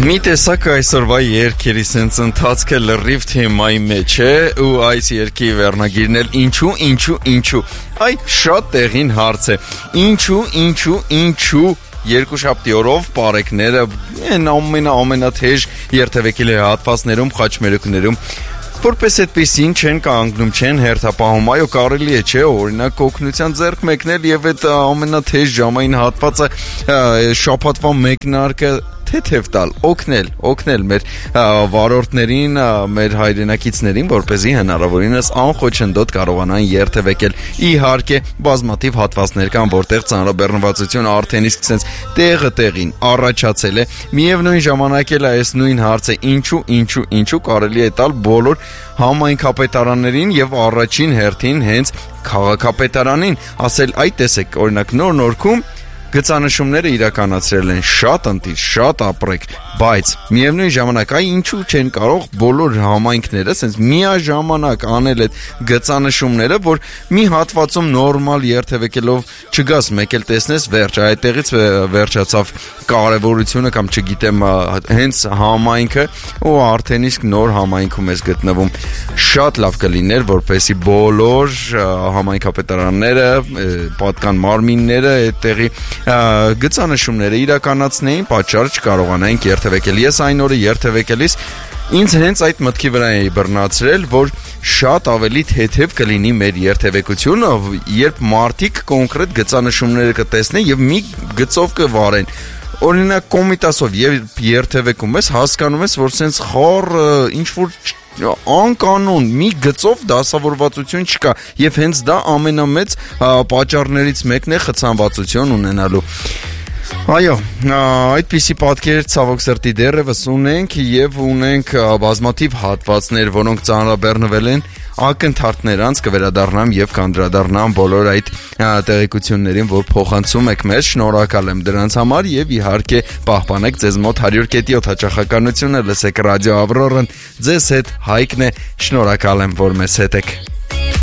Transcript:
Մի տեսակ այսօրվա երգերի սենց ընթացքը լրիվ թեմայի մեջ է ու այս երգի վերնագիրն էլ ինչու այ շատ տեղին հարց է ինչու երկուշաբթի օրով բարեկները են ամենաթեժ երթևեկելի հատվածներում խաչմերուկներում որպես այդպեսին չեն կանգնում, չեն հերթապահում, այո կարելի է չէ, օրինակ օգնության ձեռք մեկնել եւ այդ ամենաթեժ ժամային հատվածը շաբաթվա մեկնարկը թեթև տալ, օգնել մեր վարորդներին, մեր հայրենակիցներին, որպեսզի հնարավորինս անխոչնդոտ կարողանան երթևեկել։ Իհարկե, բազմաթիվ հատվածներ կան, որտեղ ծանրաբեռնվածություն արդեն իսկ sense տեղին առաջացել է։ Միևնույն ժամանակ էլ այս նույն հարցը ինչու կարելի է տալ բոլոր համայնքապետարաններին եւ առաջին հերթին հենց քաղաքապետարանին, ասել այ տեսեք, օրինակ նոր-նորքում գծանշումները իրականացրել են շատ ընտիր, շատ ապրեք, բայց միևնույն ժամանակ այ ինչու չեն կարող բոլոր համայնքները sense միաժամանակ անել այդ գծանշումները, որ մի հատվածում նորմալ երթևեկելով չգաս մեկ էլ տեսնես վերջ, այդտեղից վերջացավ կարևորությունը կամ չգիտեմ հենց համայնքը ու արդեն իսկ նոր համայնքում ես գտնվում։ Շատ լավ կլիներ, որպեսզի բոլոր համայնքապետարանները, պատկան մարմինները այդտեղի գծանշումները իրականացնեին, պատճառ չկարողանային երթևեկել։ Ես այն օրը երթևեկելիս ինձ հենց այդ մտքի վրա էի բռնացրել, որ շատ ավելի թեթև կլինի մեր երթևեկությունը, երբ մարդիկ կոնկրետ գծանշումները կտեսնեն եւ մի գծով կվարեն։ Օրինակ կոմիտասով երթևեկում ես, հասկանում ես, որ sense խոր ինչ որ անկանոն մի գծով դասավորվածություն չկա եւ հենց դա ամենամեծ պատճառներից մեկն է խցանվածություն ունենալու։ Այո, այդպիսի պատկեր ցավոք սրտի դեռևս ունենք եւ ունենք բազմաթիվ հատվածներ, որոնք ծանրաբեռնվել են ակնթարթներ անց կվերադառնամ եւ կանդրադառնամ բոլոր այդ տեղեկություններին, որ փոխանցում եք մեզ, շնորհակալ եմ դրանց համար եւ իհարկե պահպանեք ձեզ մոտ 100.7 հաճախականությունը, լսեք ռադիո Ավրորան, ձեզ հետ Հայկն է, շնորհակալ եմ, որ մեզ հետ եք։